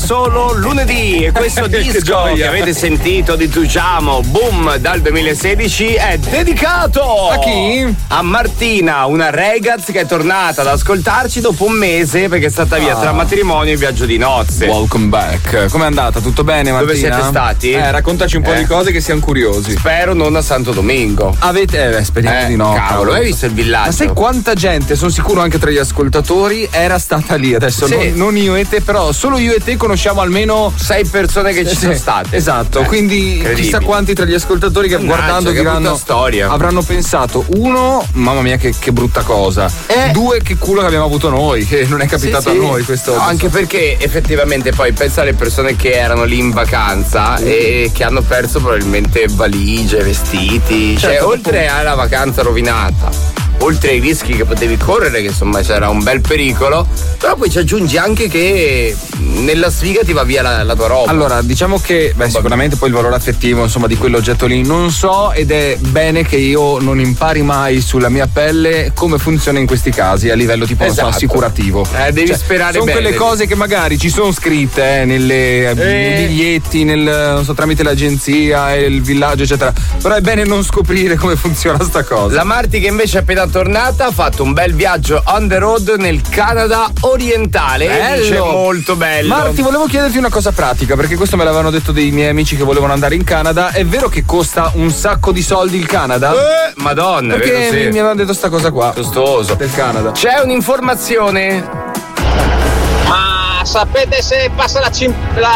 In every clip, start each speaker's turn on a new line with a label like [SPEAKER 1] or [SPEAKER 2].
[SPEAKER 1] solo lunedì e questo disco che avete sentito di Tujamo, Boom, dal 2016 è dedicato
[SPEAKER 2] a chi?
[SPEAKER 1] A Martina, una ragazza che è tornata ad ascoltarci dopo un mese perché è stata via tra matrimonio e viaggio di nozze.
[SPEAKER 2] Welcome back. Com'è andata? Tutto bene, Martina?
[SPEAKER 1] Dove siete stati?
[SPEAKER 2] Raccontaci un po' di cose che siamo curiosi.
[SPEAKER 1] Spero non a Santo Domingo.
[SPEAKER 2] Avete speriamo di no.
[SPEAKER 1] Cavolo, hai visto il villaggio?
[SPEAKER 2] Ma sai quanta gente, sono sicuro anche tra gli ascoltatori, era stata lì? Adesso non io e te, però solo io e te conosciamo almeno
[SPEAKER 1] 6 persone che ci sono state.
[SPEAKER 2] Esatto, quindi chissà quanti tra gli ascoltatori che guardando diranno
[SPEAKER 1] storia.
[SPEAKER 2] Avranno pensato: uno, mamma mia che brutta cosa, due, che culo che abbiamo avuto noi, che non è capitato a noi questo.
[SPEAKER 1] No, anche perché effettivamente poi pensa alle persone che erano lì in vacanza e che hanno perso probabilmente valigie, vestiti, cioè oltre alla vacanza rovinata, oltre ai rischi che potevi correre, che insomma c'era un bel pericolo, però poi ci aggiungi anche che nella sfiga ti va via la tua roba.
[SPEAKER 2] Allora, diciamo che sicuramente poi il valore affettivo insomma di quell'oggetto lì non so, ed è bene che io non impari mai sulla mia pelle come funziona in questi casi a livello tipo assicurativo.
[SPEAKER 1] Devi sperare
[SPEAKER 2] sono
[SPEAKER 1] bene.
[SPEAKER 2] Quelle cose che magari ci sono scritte nei biglietti, non so, tramite l'agenzia e il villaggio eccetera, però è bene non scoprire come funziona sta cosa.
[SPEAKER 1] La Marti, che invece è appena tornata, ha fatto un bel viaggio on the road nel Canada orientale. Dice molto bello.
[SPEAKER 2] Marti, volevo chiederti una cosa pratica, perché questo me l'avevano detto dei miei amici che volevano andare in Canada. È vero che costa un sacco di soldi il Canada?
[SPEAKER 1] Madonna,
[SPEAKER 2] perché
[SPEAKER 1] vero, sì.
[SPEAKER 2] mi avevano detto sta cosa qua.
[SPEAKER 1] Costoso.
[SPEAKER 2] Del Canada.
[SPEAKER 1] C'è un'informazione.
[SPEAKER 3] Ma sapete se passa la 52?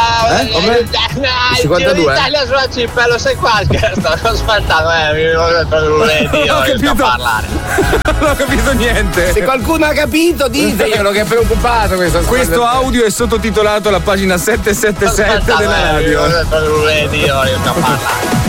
[SPEAKER 3] L'Italia sulla Cimpello, sai qualche? Sto aspettando, lunedì,
[SPEAKER 2] ho capito.
[SPEAKER 3] A parlare.
[SPEAKER 2] Non ho capito niente.
[SPEAKER 1] Se qualcuno ha capito, diteglielo che è preoccupato.
[SPEAKER 2] Questo audio è sottotitolato alla pagina 777 della radio.
[SPEAKER 3] Lunedì, a parlare.